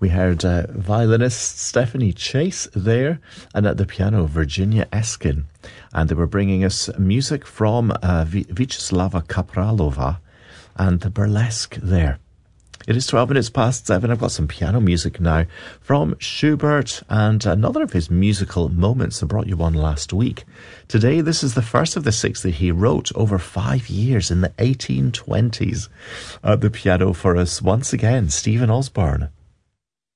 We heard violinist Stephanie Chase there, and at the piano Virginia Eskin. And they were bringing us music from Vyacheslava Kapralova and the burlesque there. It is 12 minutes past 7. I've got some piano music now from Schubert and another of his musical moments. I brought you one last week. Today, this is the first of the 6 that he wrote over 5 years in the 1820s. At the piano for us, once again, Stephen Osborne.